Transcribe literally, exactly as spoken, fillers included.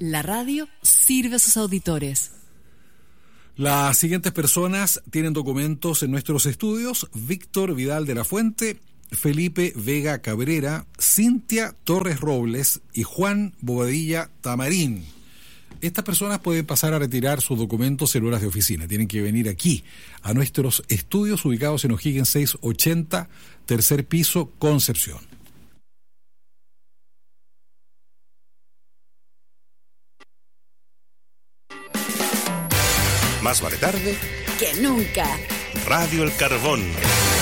La radio sirve a sus auditores. Las siguientes personas tienen documentos en nuestros estudios: Víctor Vidal de la Fuente, Felipe Vega Cabrera, Cintia Torres Robles y Juan Bobadilla Tamarín. Estas personas pueden pasar a retirar sus documentos en horas de oficina. Tienen que venir aquí, a nuestros estudios ubicados en O'Higgins seiscientos ochenta, tercer piso, Concepción. Más vale tarde que nunca. Radio El Carbón.